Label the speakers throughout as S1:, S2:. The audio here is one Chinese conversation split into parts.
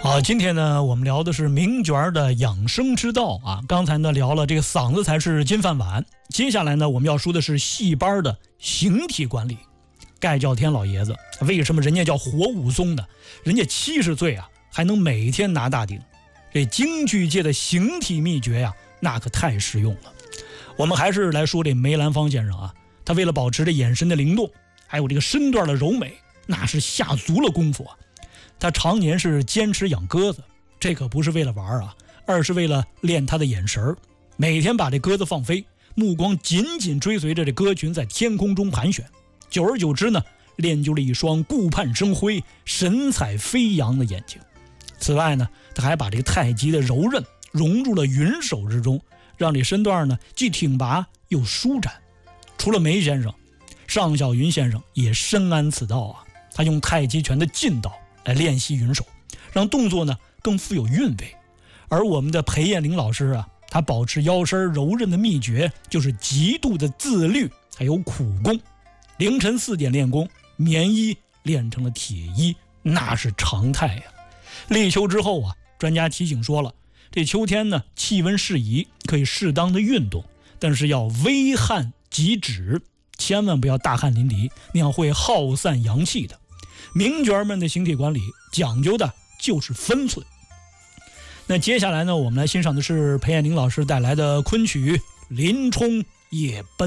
S1: 好，今天呢，我们聊的是名角的养生之道啊。刚才呢聊了这个嗓子才是金饭碗，接下来呢我们要说的是戏班的形体管理。盖叫天老爷子为什么人家叫活武松呢？人家70岁啊还能每天拿大顶，这京剧界的形体秘诀呀，那可太实用了。我们还是来说这梅兰芳先生啊，他为了保持这眼神的灵动，还有这个身段的柔美，那是下足了功夫啊。他常年是坚持养鸽子，这可不是为了玩啊，而是为了练他的眼神。每天把这鸽子放飞，目光紧紧追随着这鸽群在天空中盘旋，久而久之呢，练就了一双顾盼生辉、神采飞扬的眼睛。此外呢，他还把这个太极的柔韧融入了云手之中，让这身段呢既挺拔又舒展。除了梅先生，尚小云先生也深谙此道啊。他用太极拳的劲道来练习云手，让动作呢更富有韵味。而我们的裴艳玲老师啊，他保持腰身柔韧的秘诀就是极度的自律，还有苦功。凌晨4点练功，棉衣练成了铁衣，那是常态呀。立秋之后啊，专家提醒说了，这秋天呢气温适宜，可以适当的运动，但是要微汗即止，千万不要大汗淋漓，那样会耗散阳气的。名角们的形体管理讲究的就是分寸。那接下来呢，我们来欣赏的是裴艳玲老师带来的昆曲《林冲夜奔》。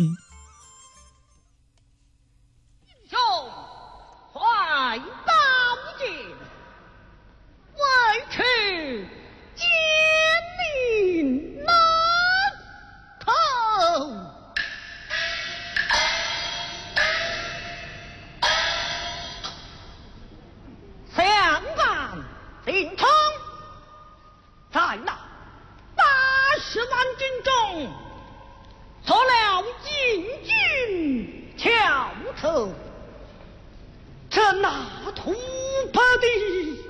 S2: 兄怀宝剑，为去见岭南头。相伴林冲，在那80万军中做了禁军翘楚，这那突破的